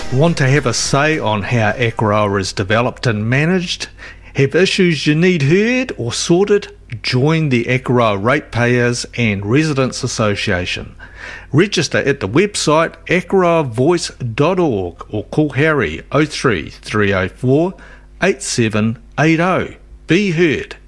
Want to have a say on how Akaroa is developed and managed? Have issues you need heard or sorted? Join the Akaroa Ratepayers and Residents Association. Register at the website akaroavoice.org or call Harry 03 304 8780. Be heard.